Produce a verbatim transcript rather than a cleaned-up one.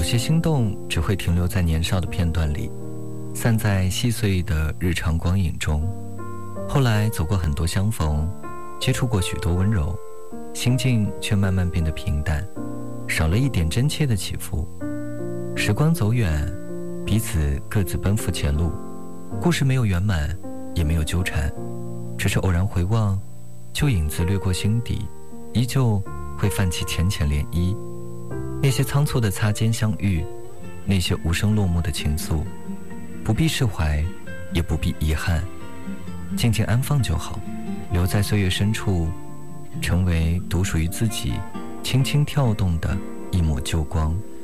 些心动只会停留在年少的片段里，散在细碎的日常光影中。后来走过很多相逢，接触过许多温柔，心境却慢慢变得平淡，少了一点真切的起伏。时光走远，彼此各自奔赴前路，故事没有圆满，也没有纠缠，只是偶然回望，旧影子掠过心底，依旧会泛起浅浅涟漪。那些仓促的擦肩相遇，那些无声落幕的情愫，不必释怀，也不必遗憾，静静安放就好，留在岁月深处，成为独属于自己轻轻跳动的一抹旧光。